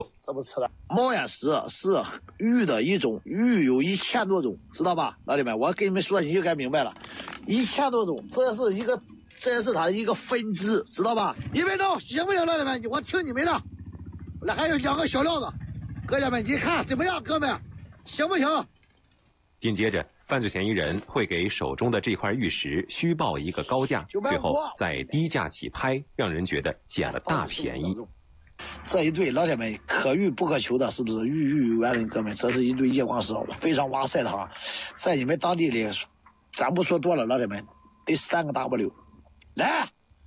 怎么吃的？冒烟石是玉的一种，玉有1000多种，知道吧，老弟们？我给你们说，你就该明白了，1000多种，这是它的一个分支，知道吧？100种，行不行，老弟们？我听你们的。那还有2个小料子，哥们们，你看怎么样，哥们，行不行？ 紧接着，犯罪嫌疑人会给手中的这块玉石虚报一个高价，最后再低价起拍，让人觉得捡了大便宜。 这一对老铁们可遇不可求的，是不是？玉有缘人，哥们，这是一对夜光石，非常哇塞的哈，在你们当地里，咱不说多了，老铁们得3个 W， 来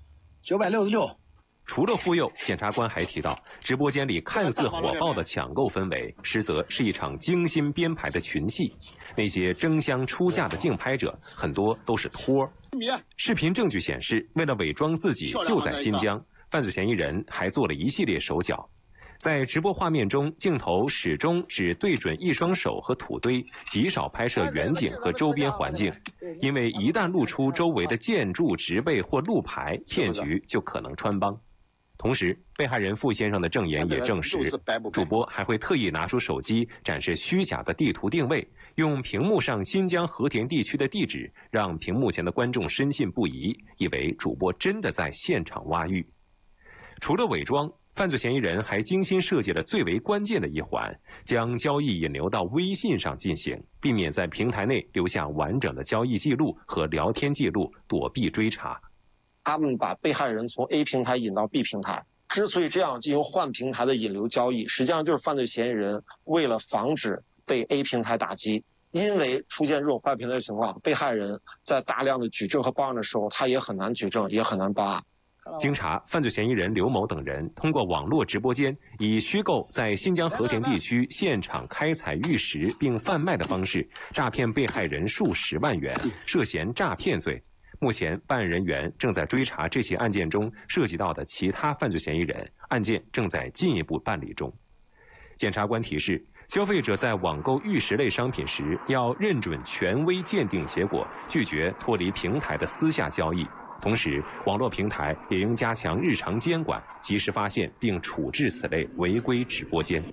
966。 除了忽悠，检察官还提到，直播间里看似火爆的抢购氛围，实则是一场精心编排的群戏。那些争相出价的竞拍者，很多都是托。视频证据显示，为了伪装自己就在新疆，犯罪嫌疑人还做了一系列手脚。在直播画面中，镜头始终只对准一双手和土堆，极少拍摄远景和周边环境，因为一旦露出周围的建筑、植被或路牌，骗局就可能穿帮。同时，被害人傅先生的证言也证实，主播还会特意拿出手机展示虚假的地图定位，用屏幕上新疆和田地区的地址，让屏幕前的观众深信不疑，以为主播真的在现场挖玉。除了伪装，犯罪嫌疑人还精心设计了最为关键的一环，将交易引流到微信上进行，避免在平台内留下完整的交易记录和聊天记录，躲避追查。 他们把被害人从 A 平台引到 B 平台，之所以这样进行换平台的引流交易，实际上就是犯罪嫌疑人为了防止被 A 平台打击，因为出现这种换平台的情况，被害人在大量的举证和报案的时候，他也很难举证，也很难报案。 经查，犯罪嫌疑人刘某等人通过网络直播间，以虚构在新疆和田地区现场开采玉石并贩卖的方式，诈骗被害人数10万元，涉嫌诈骗罪。目前，办案人员正在追查这起案件中涉及到的其他犯罪嫌疑人，案件正在进一步办理中。检察官提示，消费者在网购玉石类商品时，要认准权威鉴定结果，拒绝脱离平台的私下交易。同时，网络平台也应加强日常监管，及时发现并处置此类违规直播间。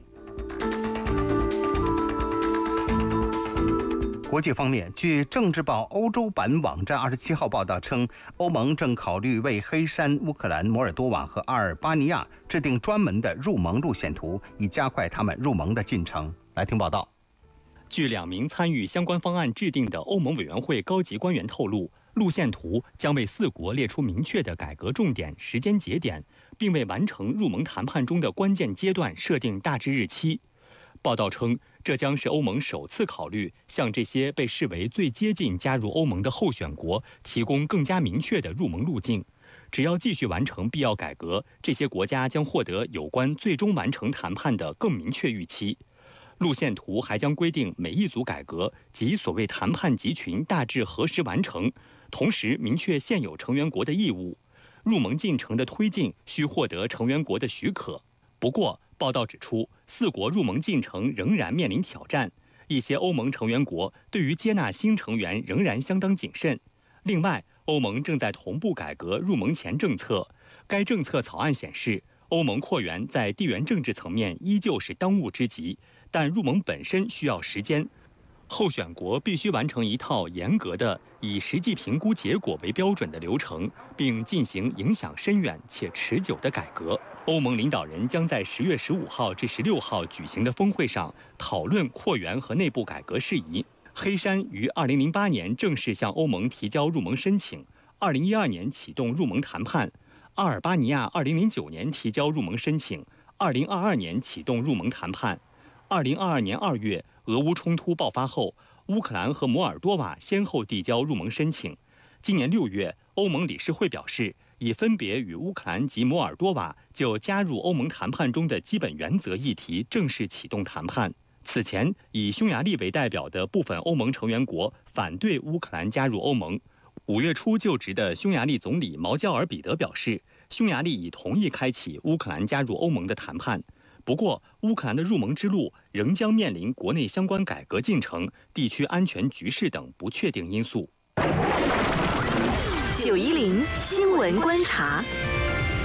国际方面，据《政治报》欧洲版网站27号报道称，欧盟正考虑为黑山、乌克兰、摩尔多瓦和阿尔巴尼亚制定专门的入盟路线图，以加快他们入盟的进程。来听报道。 据2名参与相关方案制定的欧盟委员会高级官员透露，路线图将为4国列出明确的改革重点、时间节点，并为完成入盟谈判中的关键阶段设定大致日期。报道称，这将是欧盟首次考虑向这些被视为最接近加入欧盟的候选国提供更加明确的入盟路径。只要继续完成必要改革，这些国家将获得有关最终完成谈判的更明确预期。路线图还将规定每一组改革及所谓谈判集群大致何时完成，同时明确现有成员国的义务。入盟进程的推进需获得成员国的许可。不过，报道指出，4国入盟进程仍然面临挑战，一些欧盟成员国对于接纳新成员仍然相当谨慎。另外，欧盟正在同步改革入盟前政策，该政策草案显示，欧盟扩员在地缘政治层面依旧是当务之急，但入盟本身需要时间。候选国必须完成一套严格的以实际评估结果为标准的流程，并进行影响深远且持久的改革。欧盟领导人将在10月15号至16号举行的峰会上讨论扩员和内部改革事宜。黑山于2008年正式向欧盟提交入盟申请，2012年启动入盟谈判；阿尔巴尼亚2009年提交入盟申请，2022年启动入盟谈判。2022年2月，俄乌冲突爆发后，乌克兰和摩尔多瓦先后递交入盟申请。今年6月，欧盟理事会表示，已分别与乌克兰及摩尔多瓦就加入欧盟谈判中的基本原则议题正式启动谈判。此前，以匈牙利为代表的部分欧盟成员国反对乌克兰加入欧盟。5月初就职的匈牙利总理毛焦尔彼得表示，匈牙利已同意开启乌克兰加入欧盟的谈判。不过，乌克兰的入盟之路仍将面临国内相关改革进程、地区安全局势等不确定因素。 910新闻观察。